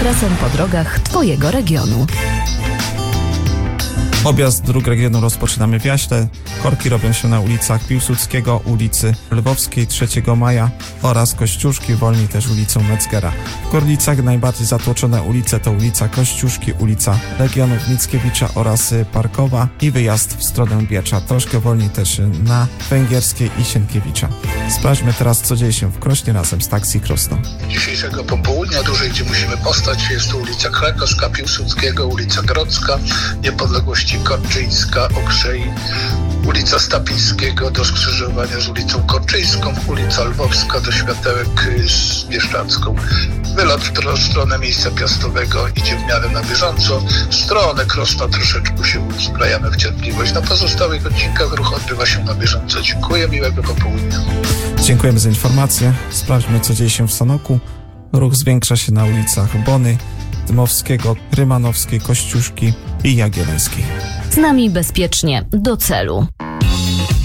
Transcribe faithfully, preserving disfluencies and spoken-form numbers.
ekspresem po drogach Twojego regionu. Objazd dróg regionu rozpoczynamy w Jaśle. Korki robią się na ulicach Piłsudskiego, ulicy Lwowskiej, trzeciego maja oraz Kościuszki, wolniej też ulicą Metzgera. W Gorlicach najbardziej zatłoczone ulice to ulica Kościuszki, ulica Legionów Mickiewicza oraz Parkowa i wyjazd w stronę Biecza. Troszkę wolniej też na Węgierskiej i Sienkiewicza. Sprawdźmy teraz, co dzieje się w Krośnie razem z Taxi Krosno. Dzisiejszego popołudnia dłużej, gdzie musimy postać, jest to ulica Krakowska, Piłsudskiego, ulica Grodzka, Niepodległości Korczyńska, Okrzei, ulica Stapińskiego do skrzyżowania z ulicą Korczyńską, ulica Lwowska do Światełek z Bieszczadzką. Wylot w stronę miejsca piastowego idzie w miarę na bieżąco. W stronę Krosna troszeczkę się uzbrajamy w cierpliwość. Na pozostałych odcinkach ruch odbywa się na bieżąco. Dziękuję, miłego popołudnia. Dziękujemy za informację. Sprawdźmy, co dzieje się w Sanoku. Ruch zwiększa się na ulicach Bony, Dmowskiego, Rymanowskiej, Kościuszki i Jagiellońskiej. Z nami bezpiecznie do celu.